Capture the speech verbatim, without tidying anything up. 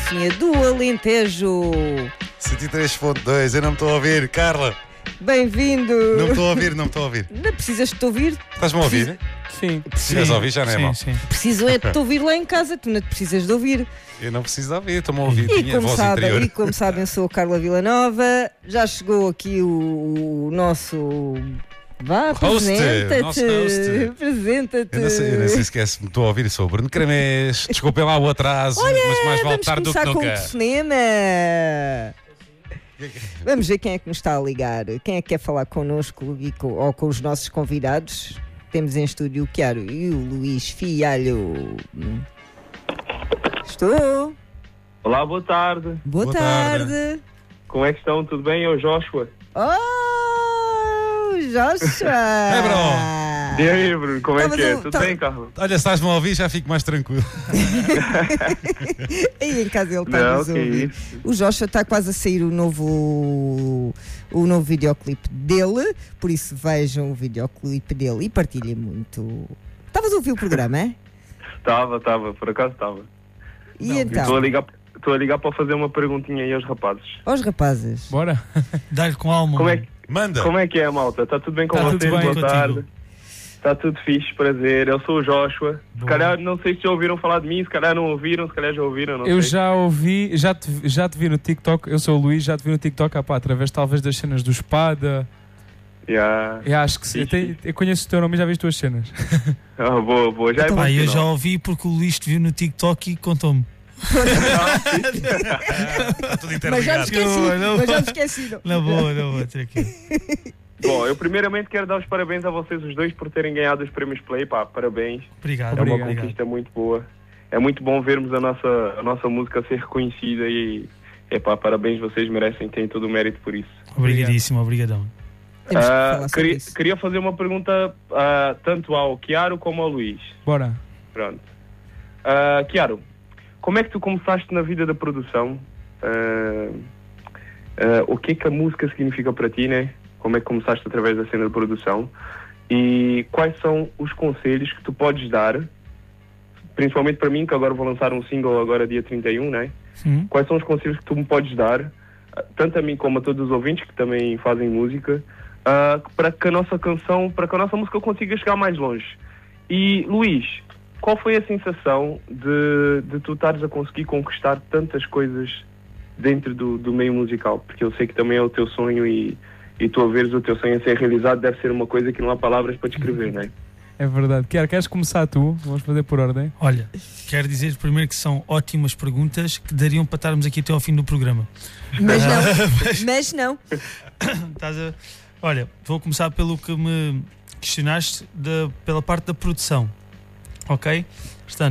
Sinfonia do Alentejo. cento e três ponto dois, eu não me estou a ouvir, Carla. Bem-vindo. Não me estou a ouvir, não me estou a ouvir. Não precisas de te ouvir? Estás-me a ouvir? Sim. Se estiveres a ouvir já não é sim, mau. sim. Preciso é de te ouvir lá em casa, tu não te precisas de ouvir. Eu não preciso de ouvir, estou-me a ouvir, E tinha como, voz sabem, interior. e como sabem, sou a Carla Villanova. Já chegou aqui o, o nosso... Vá, Host, apresenta-te. nosso host. Apresenta-te. Eu não sei, eu não sei se me estou a ouvir, sou o Bruno Cremês. Desculpem lá o atraso, Olha, mas mais vale vamos tarde do que começar com nunca. o cinema. Vamos ver quem é que nos está a ligar. Quem é que quer falar connosco e com, ou com os nossos convidados? Temos em estúdio o Chiaro e o Luís Fialho. Estou. Olá, boa tarde. Boa, Boa tarde. tarde. Como é que estão? Tudo bem? É o Joshua. Oh, Joshua. É, bro. E aí, Bruno? Como é Tava que é? no- Tudo tava- bem, Carlos? Olha, se estás-me a ouvir, já fico mais tranquilo. Aí em casa ele está a Não, nos que ouvir. isso. O Joshua está quase a sair o novo o novo videoclipe dele, por isso vejam o videoclipe dele e partilhem muito. Estavas a ouvir o programa, é? Estava, estava, por acaso estava. E Não, Estou a então, ligar, estou a ligar para fazer uma perguntinha aí aos rapazes. aos rapazes. Bora. Dá-lhe com alma. Como é, mano. que- Manda. como é que é, malta? Está tudo bem com Tá vocês? tudo bem boa contigo. tarde. Está tudo fixe, prazer. Eu sou o Joshua. Se Boa. calhar, não sei se já ouviram falar de mim, se calhar não ouviram, se calhar já ouviram, não Eu sei. já ouvi, já te, já te vi no TikTok. Eu sou o Luís, já te vi no TikTok ah, pá, através talvez das cenas do Espada. Já. Eu acho que sim. Eu, tenho- eu conheço o teu nome e já vi as tuas cenas. Ah, boa, boa. Já é Então, bom Pá, eu sinal. já ouvi porque o Luís te viu no TikTok e contou-me. Está tudo Mas já me interligado. esqueci, Não, não. mas já me esqueci. não. Na boa, na boa, tranquilo. Bom, eu primeiramente quero dar os parabéns a vocês os dois por terem ganhado os prémios Play, pá, parabéns. Obrigado. É uma Obrigado. conquista muito boa. É muito bom vermos a nossa, a nossa música ser reconhecida e, epá, parabéns, vocês merecem, têm todo o mérito por isso. Obrigadíssimo, obrigadão. Temos que Ah, falar sobre queria, isso. queria fazer uma pergunta ah, tanto ao Chiaro como ao Luís. Bora. Pronto. Ah, Chiaro, como é que tu começaste na vida da produção? Ah, ah, o que é que a música significa para ti, né? Como é que começaste através da cena de produção? E quais são os conselhos que tu podes dar, principalmente para mim, que agora vou lançar um single agora dia trinta e um, né? Hum? Quais são os conselhos que tu me podes dar, ah, tanto a mim como a todos os ouvintes que também fazem música, ah, para que a nossa canção, para que a nossa música consiga chegar mais longe? E, Luís, qual foi a sensação de, de tu estares a conseguir conquistar tantas coisas dentro do, do meio musical? Porque eu sei que também é o teu sonho e, e tu a veres o teu sonho a ser realizado deve ser uma coisa que não há palavras para descrever, não é? É verdade. Quer, queres começar tu? Vamos fazer por ordem. Olha, quero dizer primeiro que são ótimas perguntas que dariam para estarmos aqui até ao fim do programa. Mas não, mas não. Estás a- Olha, vou começar pelo que me questionaste da- pela parte da produção. Ok? Portanto,